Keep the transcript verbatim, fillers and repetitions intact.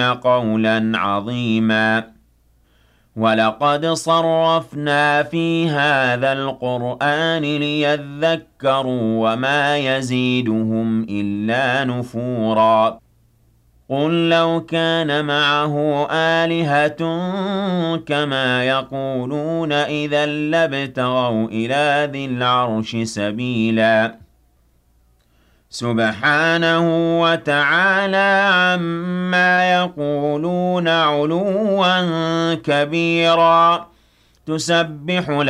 قَوْلًا عَظِيمًا وَلَقَدْ صَرَّفْنَا فِي هَذَا الْقُرْآنِ لِيَذَّكَّرُوا وَمَا يَزِيدُهُمْ إِلَّا نُفُورًا قُل لَّوْ كَانَ مَعَهُ آلِهَةٌ كَمَا يَقُولُونَ إِذًا لَّابْتَغَوْا إِلَىٰ ذِي الْعَرْشِ سَبِيلًا سُبْحَانَهُ وَتَعَالَىٰ عَمَّا يَقُولُونَ عُلُوًّا كَبِيرًا تُسَبِّحُ